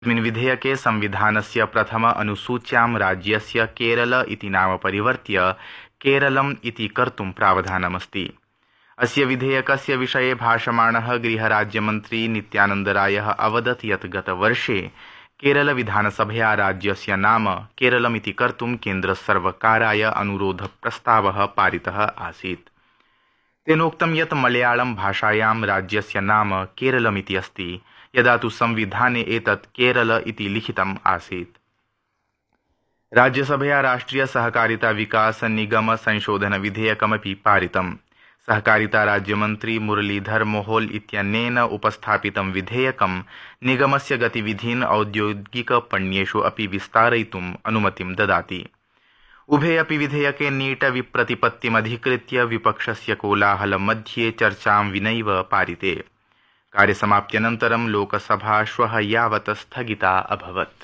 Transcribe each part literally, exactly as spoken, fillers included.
अस्मिन् विधेयके संविधानस्य प्रथम अनुसूच्यां राज्यस्य केरल इति नाम परिवर्त्य केरलम् इति कर्तुं प्रावधानमस्ति। अस्य विधेयकस्य विषये भाषमाणः गृहराज्यमन्त्री नित्यानन्दरायः अवदत् यत् गतवर्षे केरल विधानसभया राज्यस्य नाम केरलमिति कर्तुं केन्द्रसर्वकाराय अनुरोधप्रस्तावः पारितः आसीत्। तेनोक्तं यत् मलयाळं भाषायां राज्यस्य नाम केरलमिति अस्ति, यदा तु संविधाने एतत् केरल इति लिखितम् आसीत्। राज्यसभया राष्ट्रिय सहकारिता विकास निगम संशोधन विधेयकमपि पारितम्। सहकारिता राज्यमन्त्री मुरलीधर मोहोल इत्यनेन उपस्थापितं विधेयकं निगमस्य गतिविधीन् औद्योगिकपण्येषु अपि विस्तारयितुम् अनुमतिं ददाति। उभे अपि विधेयके नीट विप्रतिपत्तिमधिकृत्य विपक्षस्य कोलाहलमध्ये चर्चां विनैव पारिते। कार्यसमाप्त्यनन्तरं लोकसभा श्वः यावत् स्थगिता अभवत्।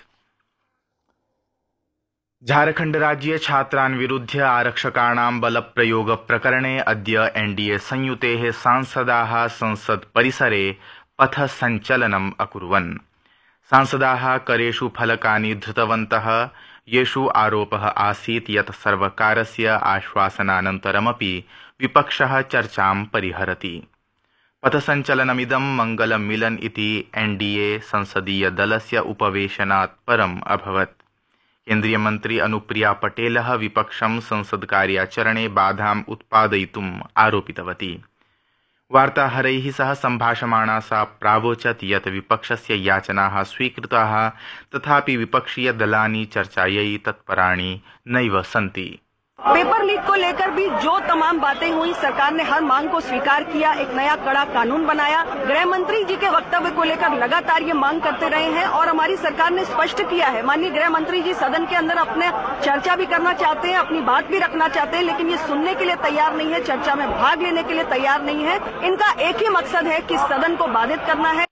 झारखण्डराज्ये छात्रान् विरुध्य आरक्षकाणां बलप्रयोगप्रकरणे अद्य एनडीए संयुतेः सांसदाः संसत्परिसरे पथसञ्चलनम् अकुर्वन्। सांसदाः करेषु फलकानि धृतवन्तः, येषु आरोपः आसीत् यत् सर्वकारस्य आश्वासनानन्तरमपि विपक्षः चर्चां परिहरति। पथसञ्चलनमिदं मंगलमिलन इति एनडीए संसदीयदलस्य उपवेशनात् परम् अभवत्। केन्द्रीयमन्त्री अनुप्रिया पटेलः विपक्षं संसद्कार्याचरणे बाधाम् उत्पादयितुम् आरोपितवती। वार्ताहरैः सह सम्भाषमाणा सा प्रावोचत् यत् विपक्षस्य याचनाः स्वीकृताः, तथापि विपक्षीयदलानि चर्चायै तत्पराणि नैव सन्ति। पेपर लीक को लेकर भी जो तमाम बातें हुई, सरकार ने हर मांग को स्वीकार किया, एक नया कड़ा कानून बनाया। गृह मंत्री जी के वक्तव्य को लेकर लगातार ये मांग करते रहे हैं और हमारी सरकार ने स्पष्ट किया है। माननीय गृह मंत्री जी सदन के अंदर अपने चर्चा भी करना चाहते हैं, अपनी बात भी रखना चाहते हैं, लेकिन ये सुनने के लिए तैयार नहीं है, चर्चा में भाग लेने के लिए तैयार नहीं है। इनका एक ही मकसद है कि सदन को बाधित करना है।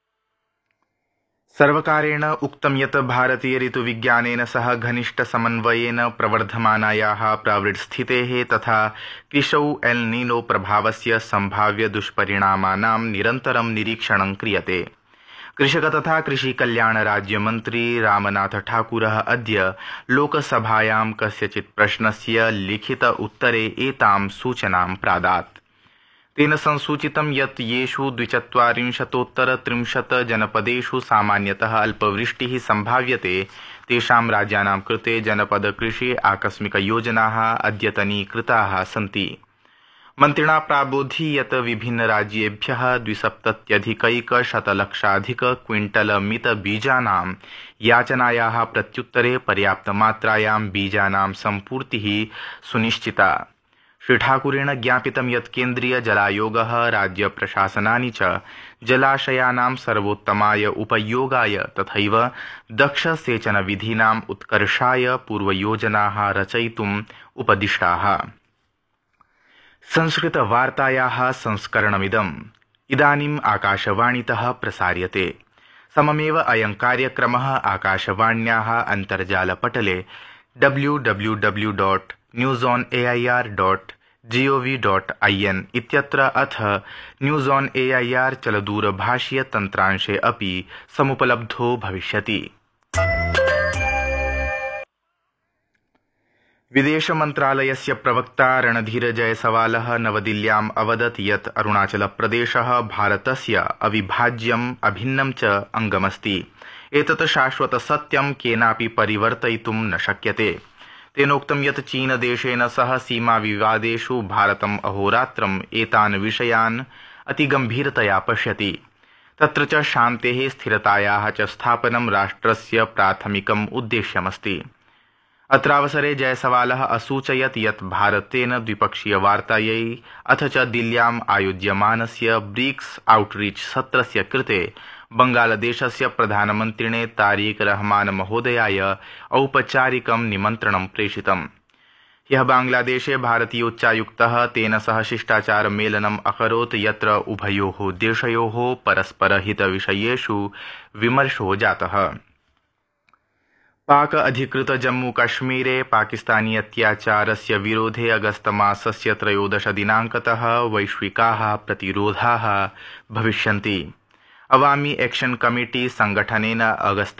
सर्वकारेण उक्तं यत् भारतीय ऋतुविज्ञानेन सह घनिष्ठ समन्वयेन प्रवर्धमानायाः प्रवृत्स्थितेः तथा कृषौ एल नीनो प्रभावस्य संभाव्य दुष्परिणामानां निरन्तरं निरीक्षणं क्रियते। कृषक तथा कृषिकल्याण राज्यमन्त्री रामनाथ ठाकुरः अद्य लोकसभायां कस्यचित् प्रश्नस्य लिखित उत्तरे एतां सूचनां प्रादात्। तेन संसूचितं यत् येषु द्विचत्वारिंशतोत्तर त्रिंशत् जनपदेषु सामान्यतः अल्पवृष्टिः सम्भाव्यते, तेषां राज्यानां कृते जनपद कृषि आकस्मिक योजनाः अद्यतनीकृताः सन्ति। मन्त्रिणा प्रावोधि यत् विभिन्न राज्येभ्यः द्विसप्तत्यधिकैकशतलक्षाधिक क्विंटल मित बीजानां याचनायाः प्रत्युत्तरे पर्याप्तमात्रायां बीजानां सम्पूर्तिः सुनिश्चिता। श्री ठाकुरेण ज्ञापितं यत् केन्द्रीय जलायोगः राज्य प्रशासनानि च जलाशयानां सर्वोत्तमाय उपयोगाय तथैव दक्ष सेचन विधीनाम् उत्कर्षाय पूर्वयोजनाः रचयितुम् उपदिष्टाः। संस्कृत वार्तायाः संस्करणमिदम् इदानीम् आकाशवाणीतः प्रसार्यते। सममेव अयं कार्यक्रमः आकाशवाण्याः अन्तर्जालपटले W W W dot news on A I R dot G O V dot I N इत्यत्र अथ news on A I R चलदूरभाषीय तन्त्रांशे अपि समुपलब्धो भविष्यति। विदेशमन्त्रालयस्य प्रवक्ता रणधीर जयसवालः नवदिल्ल्याम् अवदत् यत् अरुणाचलप्रदेशः भारतस्य अविभाज्यम् अभिन्नं च अङ्गमस्ति। एतत् शाश्वतसत्यं केनापि परिवर्तयितुं न शक्यते। तेनोक्तं यत् चीनदेशेन सह सीमाविवादेषु भारतम् अहोरात्रम् एतान् विषयान् अतिगम्भीरतया पश्यति। तत्र च शान्तेः स्थिरतायाः च स्थापनं राष्ट्रस्य प्राथमिकम् उद्देश्यमस्ति। अत्रावसरे जयसवालः असूचयत् यत् भारतेन द्विपक्षीयवार्तायै अथ च दिल्ल्याम् आयोज्यमानस्य ब्रिक्स आउटरीच सत्रस्य कृते बंगालदेशस्य प्रधानमन्त्रिणे तारिक रहमान महोदयाय औपचारिकं निमन्त्रणं प्रेषितम्। ह्यः बांग्लादेशे भारतीयोच्चायुक्तः तेन सह शिष्टाचारमेलनम् अकरोत्, यत्र उभयोः देशयोः परस्परहितविषयेषु विमर्शो जातः। पाक अधिकृत जम्मू कश्मीरे पाकिस्तानी अत्याचारस्य विरोधे अगस्तमासस्य त्रयोदश दिनांकतः वैश्विकाः प्रतिरोधाः भविष्यन्ति। अवामी एक्शन कमिटी संगठनेन अगस्त